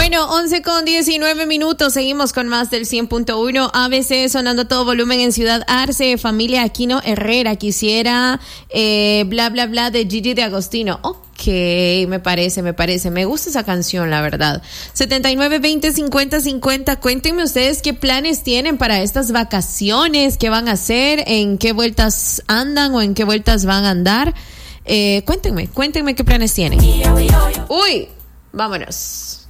Bueno, 11:19. Seguimos con más del 100.1 ABC, sonando a todo volumen en Ciudad Arce. Familia Aquino Herrera, quisiera bla bla bla de Gigi de Agostino. Ok, me parece. Me gusta esa canción, la verdad. 79205050. Cuéntenme ustedes qué planes tienen para estas vacaciones, qué van a hacer, en qué vueltas andan o en qué vueltas van a andar. Cuéntenme qué planes tienen. Uy, vámonos.